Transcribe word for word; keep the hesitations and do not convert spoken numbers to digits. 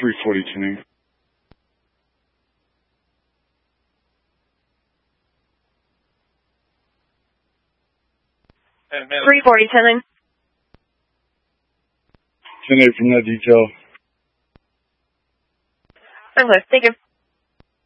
three forty tuning. three forty tuning. ten eight from that detail. I'm close. Thank you.